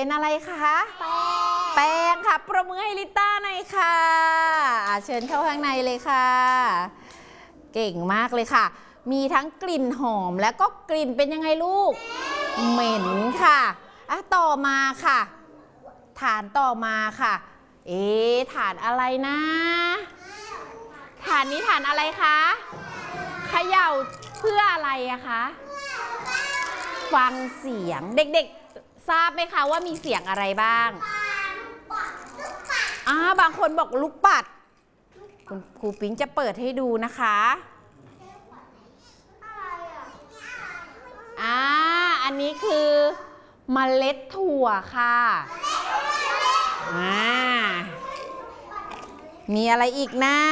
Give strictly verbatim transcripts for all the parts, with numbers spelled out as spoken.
เป็นอะไรคะแป้งค่ะปรบมือให้ลิต้าหน่อยค่ะเชิญเข้าข้างในเลยค่ะเก่งมากเลยค่ะมีทั้งกลิ่นหอมและก็กลิ่นเป็นยังไงลูกเหม็นค่ะอ่ะต่อมาค่ะฐานต่อมาค่ะเอ๊ะฐานอะไรนะฐานนี้ฐานอะไรคะเขย่าเพื่ออะไรอะคะฟังเสียงเด็กๆทราบไหมคะว่ามีเสียงอะไรบ้างอ่าบางคนบอกลูกปัดคุณครูปิ๊งจะเปิดให้ดูนะคะอ่าอันนี้คือเมล็ดถั่วค่ะอ่ามีอะไรอีกนะ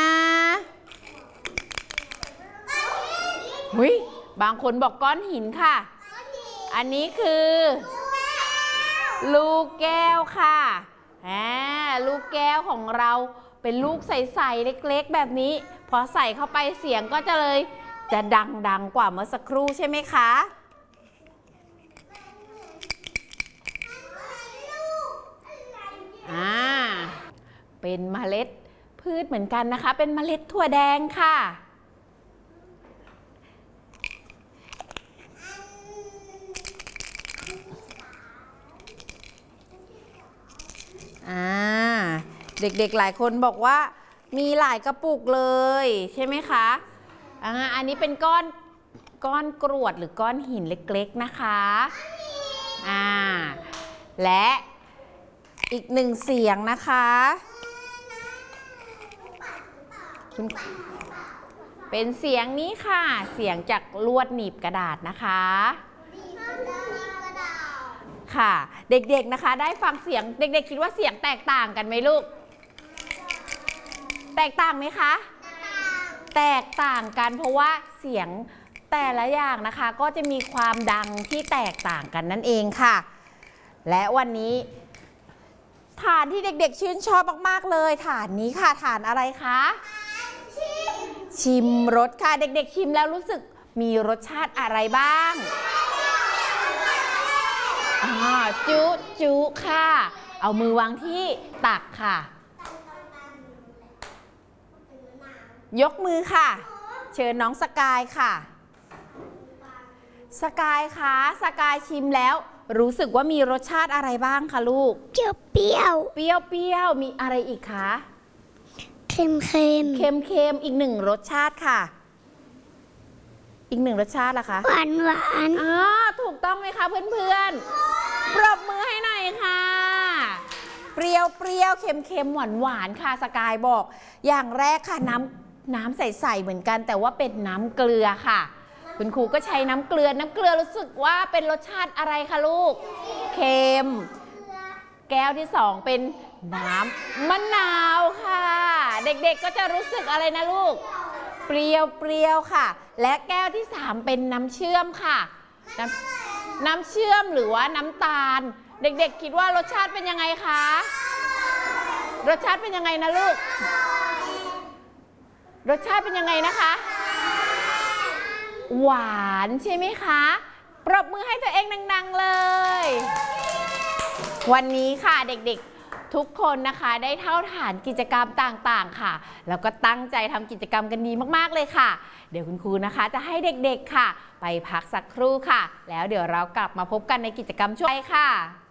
หุยบางคนบอกก้อนหินค่ะอันนี้คือลูกแก้วค่ะอ่าลูกแก้วของเราเป็นลูกใสๆเล็กๆแบบนี้พอใส่เข้าไปเสียงก็จะเลยจะดังๆกว่าเมื่อสักครู่ใช่ไหมคะอ่าเป็นเมล็ดพืชเหมือนกันนะคะเป็นเมล็ดถั่วแดงค่ะอ่าเด็กๆหลายคนบอกว่ามีหลายกระปุกเลยใช่ไหมคะอ่าอันนี้เป็นก้อนก้อนกรวดหรือก้อนหินเล็กๆนะคะอ่าและอีกหนึ่งเสียงนะคะเป็นเสียงนี้ค่ะเสียงจากลวดหนีบกระดาษนะคะค่ะเด็กๆนะคะได้ฟังเสียงเด็กๆคิดว่าเสียงแตกต่างกันไหมลูกแตกต่างไหมคะแตกต่างกันเพราะว่าเสียงแต่ละอย่างนะคะก็จะมีความดังที่แตกต่างกันนั่นเองค่ะและวันนี้ฐานที่เด็กๆชื่นชอบมากๆเลยฐานนี้ค่ะฐานอะไรคะชิมรสค่ะเด็กๆชิมแล้วรู้สึกมีรสชาติอะไรบ้างอ่าจุจุค่ะเอามือวางที่ตักค่ะยกมือค่ะเชิญน้องสกายค่ะสกายคะสกายชิมแล้วรู้สึกว่ามีรสชาติอะไรบ้างคะลูกเปรี้ยวเปรี้ยวเปรี้ยวเปรี้ยวมีอะไรอีกคะเค็มเค็มเค็มเค็มอีกหนึ่งรสชาติค่ะอีกหนึ่งรสชาติล่ะคะหวานหวานอ๋อถูกต้องไหมคะเพื่อนๆปรบมือให้หน่อยค่ะเปรี้ยวเปรี้ยวเค็มเค็มหวานหวานค่ะสกายบอกอย่างแรกค่ะน้ำน้ำใสๆเหมือนกันแต่ว่าเป็นน้ำเกลือค่ะคุณครูก็ใช้น้ำเกลือน้ำเกลือรู้สึกว่าเป็นรสชาติอะไรคะลูกเค็มแก้วที่สองเป็นน้ำมะนาวค่ะเด็กๆก็จะรู้สึกอะไรนะลูกเปรี้ยวเปรี้ยวค่ะและแก้วที่สามเป็นน้ำเชื่อมค่ะน้ำน้ำเชื่อมหรือว่าน้ำตาลเด็กๆคิดว่ารสชาติเป็นยังไงคะรสชาติเป็นยังไงนะลูกรสชาติเป็นยังไงนะคะหวานใช่ไหมคะปรบมือให้ตัวเองดังๆเลยวันนี้ค่ะเด็กๆทุกคนนะคะได้เท่าฐานกิจกรรมต่างๆค่ะแล้วก็ตั้งใจทำกิจกรรมกันดีมากๆเลยค่ะเดี๋ยวคุณครูนะคะจะให้เด็กๆค่ะไปพักสักครู่ค่ะแล้วเดี๋ยวเรากลับมาพบกันในกิจกรรมช่วงค่ะ